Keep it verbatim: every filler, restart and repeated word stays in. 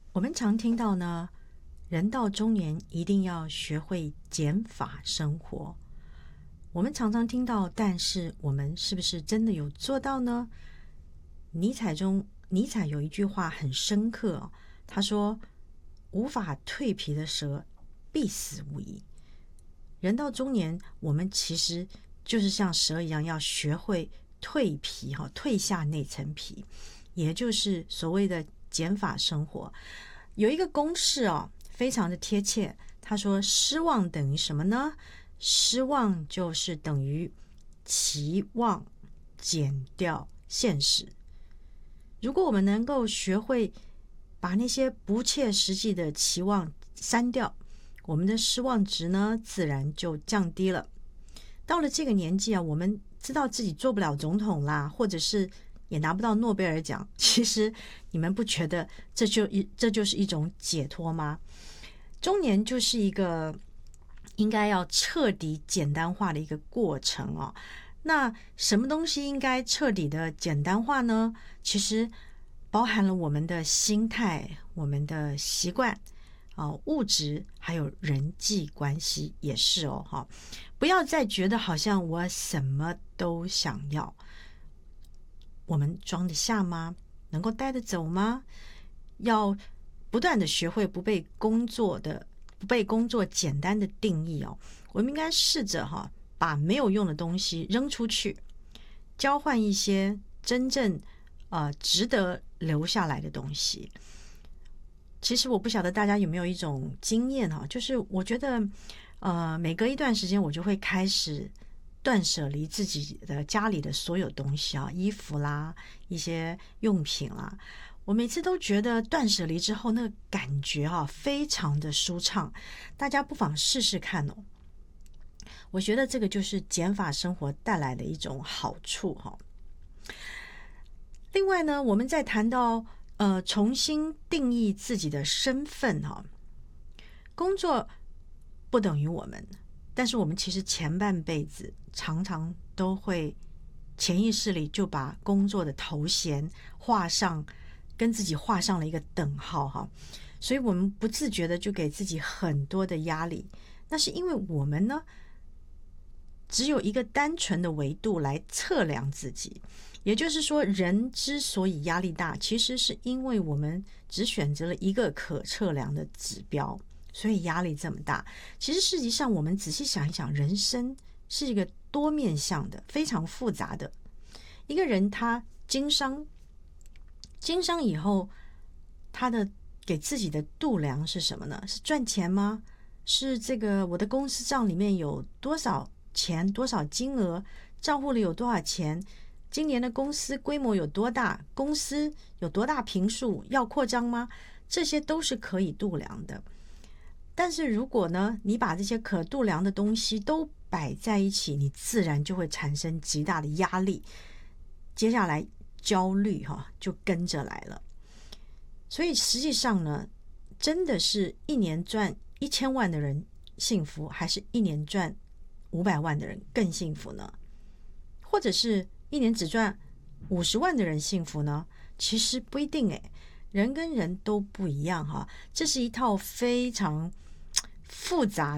我们常听到呢，人到中年一定要学会减法生活。我们常常听到，但是我们是不是真的有做到呢？尼采中，尼采有一句话很深刻哦，他说：“无法蜕皮的蛇，必死无疑。”人到中年，我们其实就是像蛇一样，要学会蜕皮哈，蜕下那层皮，也就是所谓的减法生活。有一个公式哦，非常的贴切。他说：失望等于什么呢？失望就是等于期望减掉现实。如果我们能够学会把那些不切实际的期望删掉，我们的失望值呢，自然就降低了。到了这个年纪啊，我们知道自己做不了总统啦，或者是也拿不到诺贝尔奖，其实你们不觉得这就一这就是一种解脱吗？中年就是一个应该要彻底简单化的一个过程哦。那什么东西应该彻底的简单化呢？其实包含了我们的心态、我们的习惯、哦、物质还有人际关系也是哦。哈，不要再觉得好像我什么都想要。我们装得下吗？能够带得走吗？要不断的学会不被工作的不被工作简单的定义哦。我们应该试着哈，把没有用的东西扔出去，交换一些真正呃值得留下来的东西。其实我不晓得大家有没有一种经验哈，就是我觉得呃每隔一段时间我就会开始断舍离自己的家里的所有东西啊，衣服啦，一些用品啦。我每次都觉得断舍离之后那个感觉啊，非常的舒畅。大家不妨试试看哦。我觉得这个就是减法生活带来的一种好处哈。另外呢，我们在谈到呃重新定义自己的身份哈，工作不等于我们。但是我们其实前半辈子常常都会潜意识里就把工作的头衔画上，跟自己画上了一个等号哈，所以我们不自觉的就给自己很多的压力。那是因为我们呢，只有一个单纯的维度来测量自己。也就是说，人之所以压力大，其实是因为我们只选择了一个可测量的指标，所以压力这么大。其实实际上我们仔细想一想，人生是一个多面向的，非常复杂的。一个人他经商经商以后，他的给自己的度量是什么呢？是赚钱吗？是这个我的公司账里面有多少钱，多少金额，账户里有多少钱，今年的公司规模有多大，公司有多大坪数，要扩张吗？这些都是可以度量的。但是如果呢，你把这些可度量的东西都摆在一起，你自然就会产生极大的压力，接下来焦虑哈就跟着来了。所以实际上呢，真的是一年赚一千万的人幸福，还是一年赚五百万的人更幸福呢？或者是一年只赚五十万的人幸福呢？其实不一定诶，人跟人都不一样哈。这是一套非常复杂